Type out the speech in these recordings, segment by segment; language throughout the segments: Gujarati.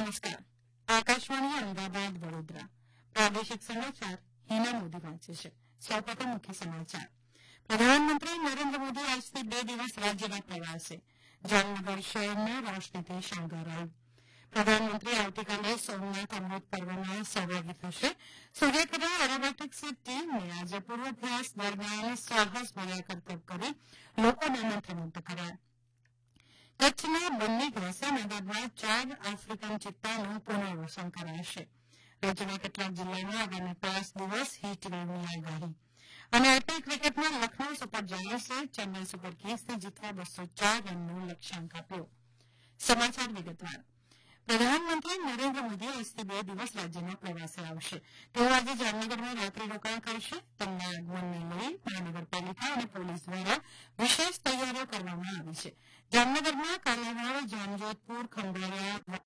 नमस्कार. आकाशवाणी अहमदाबाद वडोदरा. प्रादेशिक समाचार हीना मोदी वांचे છે. સૌપ્રથમ મુખ્ય સમાચાર. પ્રધાનમંત્રી નરેન્દ્ર મોદી આજથી 2 દિવસ રાજ્યના પ્રવાસે. જામનગર શહેરને રોશનીથી શણગારાયું. પ્રધાનમંત્રી આવતીકાલે સોમનાથ અમૃત પર્વમાં સહભાગી થશે. સૂર્યકિરણ એરોબેટિક્સ ટીમને આજે પૂર્વાભ્યાસ દરમિયાન સાહસભર્યા કરતબ કરી લોકોને મંત્રમુગ્ધ કર્યા. કચ્છના બંને ઘાસા મેદાનમાં 4 આફ્રિકન ચિત્તાનું પુનર્વસન કરાશે. રાજ્યના કેટલાક જિલ્લામાં આગામી 5 દિવસ હીટવેવની આગાહી. અને આઈપીએલ ક્રિકેટમાં લખનઉ સુપર જાયન્ટ્સે ચેન્નઈ સુપર કિંગ્સને જીતવા 204 રનનો લક્ષ્યાંક આપ્યો. સમાચાર વિગતવાર. પ્રધાનમંત્રી નરેન્દ્ર મોદી આજથી 2 દિવસ રાજ્યના પ્રવાસે આવશે. તેઓ આજે જામનગરમાં રાત્રિ રોકાણ કરશે. તેમના આગમનને લઈ મહાનગરપાલિકા અને પોલીસ દ્વારા વિશેષ તૈયારીઓ કરવામાં આવી છે. જામનગરમાં કાલાવાડ, જામજોધપુર, ખંભાળિયા,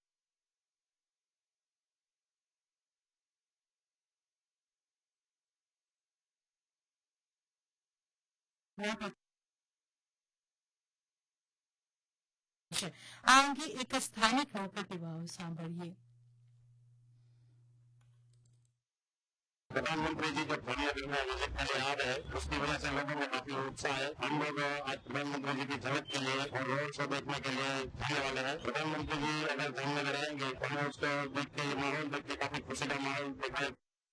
આ અંગે એક સ્થાનિકનો પ્રતિભાવ સાંભળીએ. प्रधानमंत्री जी जब दुनिया में विजिट करने आ रहे हैं उसकी वजह से लोगों में काफी उत्साह है. हम लोग आज प्रधानमंत्री जी की झलक के लिए और रोड शो देखने के लिए आने वाले हैं. प्रधानमंत्री जी अगर जामनगर आएंगे तो हमें उसको देख के माहौल देख के काफी खुशी का माहौल दिखाई.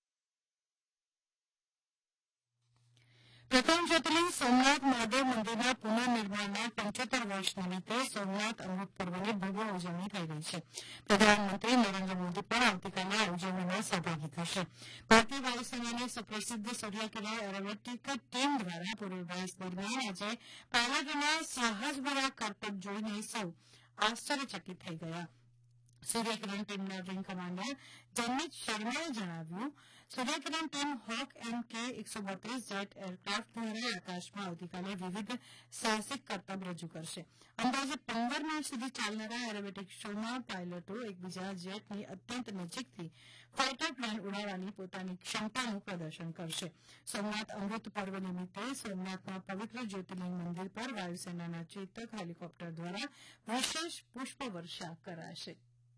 પ્રથમ જ્યોતિર્લિંગ સોમનાથ મહાદેવ મંદિરના પુનઃનિર્માણના 75 વર્ષ નિમિત્તે સોમનાથ અમૃત પર્વની ભવ્ય ઉજવણી થઈ રહી છે. પ્રધાનમંત્રી નરેન્દ્ર મોદી પણ આવતીકાલે આ ઉજવણીમાં સહભાગી થશે. ભારતીય વાયુસેનાની સુપ્રસિદ્ધ સૂર્યકિરણ એરોબેટિક ટીમ દ્વારા પૂર્વાભ્યાસ દરમિયાન આજે પાયલટોના સાહસભર્યા કરતબ જોઈને સૌ આશ્ચર્યચકિત થઈ ગયા. સૂર્યકિરણ ટીમના વિંગ કમાન્ડર જનમિત શર્માએ જણાવ્યું, સૂર્યકિરણ team hoc MK-132 jet aircraft દ્વારા આકાશમાં આવતીકાલે વિવિધ સાહસિક કરતબ રજૂ કરશે. અંદાજે 15 મિનિટ સુધી ચાલનારા એરોબેટિક શોમાં પાયલટો એકબીજા જેટની અત્યંત નજીકથી ફાઇટર પ્લેન ઉડાડવાની પોતાની ક્ષમતાનું પ્રદર્શન કરશે. સોમનાથ અમૃત પર્વ નિમિત્તે સોમનાથના પવિત્ર જ્યોતિર્લિંગ મંદિર પર વાયુસેનાના ચેતક હેલિકોપ્ટર દ્વારા વિશેષ પુષ્પવર્ષા કરાશે.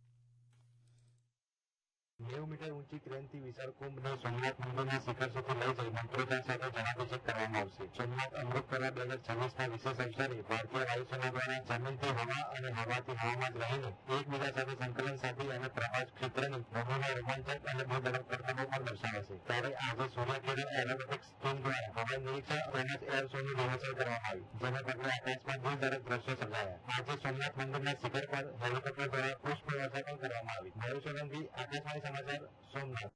90 મીટર ઊંચી ક્રેનથી વિશાળ કુંભને સોમનાથ મંદિરના શિખર સુધી લઈ જઈ મંત્રોચ્ચાર સાથે જલાભિષેક કરવામાં આવશે. સોમનાથ અમૃત પર્વ 2026ના વિશેષ અવસરે ભારતીય વાયુસેના દ્વારા જમીનથી હવા અને હવાથી હવામાં જ રહીને એકબીજા સાથે સંકલન સાધી અને પ્રભાસ ક્ષેત્રની ભૂમિના રોમાંચક અને ભૂધડક કરતબો પણ દર્શાવાશે. ત્યારે આજે સૂર્યકિરણ એરોબેટિક્સ ટીમ દ્વારા હવાઈ નિરીક્ષણ તેમજ એર શોની રિહર્સલ કરવામાં આવી, જેના પગલે આકાશમાં ભૂધડક દ્રશ્યો સર્જાયા. આજે સોમનાથ મંદિરના શિખર પર હેલિકોપ્ટર દ્વારા પુષ્પવર્ષા પણ કરવામાં આવી. મયુર આકાશવાણી સમાચાર સોમનાથ.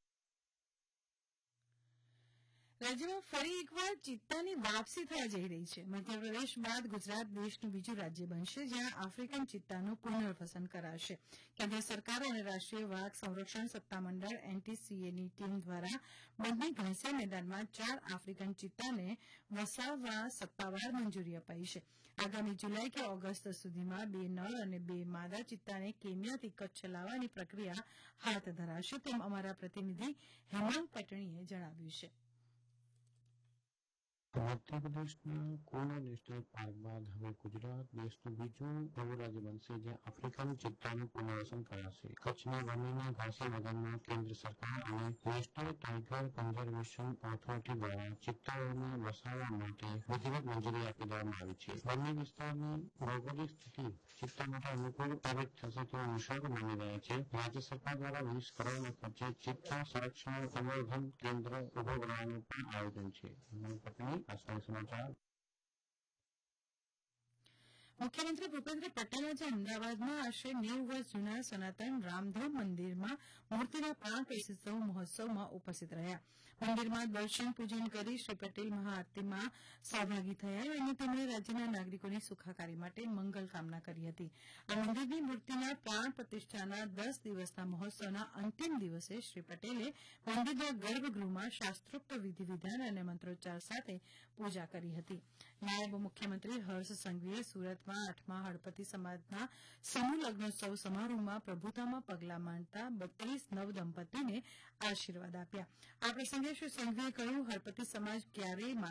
રાજ્યમાં ફરી એકવાર ચિત્તાની વાપસી થવા જઈ રહી છે. મધ્યપ્રદેશ બાદ ગુજરાત દેશનું બીજું રાજ્ય બનશે જ્યાં આફ્રિકન ચિત્તાનું પુનર્વસન કરાશે. કેન્દ્ર સરકાર અને રાષ્ટ્રીય વાઘ સંરક્ષણ સત્તામંડળ NTCAની ટીમ દ્વારા બંને ઘાસિયા મેદાનમાં 4 આફ્રિકન ચિત્તાને વસાવવા સત્તાવાર મંજૂરી અપાઈ છે. આગામી જુલાઈ કે ઓગસ્ટ સુધીમાં 2 નર અને 2 માદા ચિત્તાને કેન્યાથી કચ્છ લાવવાની પ્રક્રિયા હાથ ધરાશે, તેમ અમારા પ્રતિનિધિ હેમાંગ પટણીએ જણાવ્યું છે. મધ્યપ્રદેશના કોના નેશનલ પાર્ક બાદ હવે ગુજરાત દેશનું બીજું એવું રાજ્ય બનશે જ્યાં આફ્રિકન ચિત્તાનું પુનર્વસન કરાશે. કચ્છના વનીના ઘાસિયા મેદાનમાં કેન્દ્ર સરકાર અને નેશનલ ટાઇગર કન્ઝર્વેશન ઓથોરિટી દ્વારા ચિત્તાઓને વસાવવા માટે વિધિવત મંજૂરી આપી દેવામાં આવી છે. બંને વિસ્તારની ભૌગોલિક સ્થિતિ ચિત્તા માટે અનુકૂળ સાબિત થશે તેવું નિષ્ણાતો માની રહ્યા છે. રાજ્ય સરકાર દ્વારા 20 કરોડના ખર્ચે ચિત્તા સંરક્ષણ સંવર્ધન કેન્દ્ર ઉભો કરવાનું પણ આયોજન છે. મુખ્યમંત્રી ભૂપેન્દ્ર પટેલ આજે અમદાવાદમાં આશરે 90 વર્ષ જૂના સનાતન રામધામ મંદિરમાં મૂર્તિના પ્રાણ પ્રતિષ્ઠા મહોત્સવમાં ઉપસ્થિત રહ્યા. મંદિરમાં દર્શન પૂજન કરી શ્રી પટેલ મહાઆરતીમાં સહભાગી થયા અને તેમણે રાજ્યના નાગરિકોની સુખાકારી માટે મંગલ કામના કરી હતી. આ મંદિરની મૂર્તિના પ્રાણ પ્રતિષ્ઠાના 10 દિવસના મહોત્સવના અંતિમ દિવસે શ્રી પટેલે મંદિરના ગર્ભગૃહમાં શાસ્ત્રોક્ત વિધિ વિધાન અને મંત્રોચ્ચાર સાથે પૂજા કરી હતી. નાયબ મુખ્યમંત્રી હર્ષ સંઘવીએ સુરતમાં 8મા હળપતિ સમાજના સમૂહ લગ્નોત્સવ સમારોહમાં પ્રભુતામાં પગલાં માંડતા 32 નવદંપતીને આશીર્વાદ આપ્યા. આ પ્રસંગે શ્રી સંઘવીએ કહ્યું, હળપતિ સમાજ ક્યારેય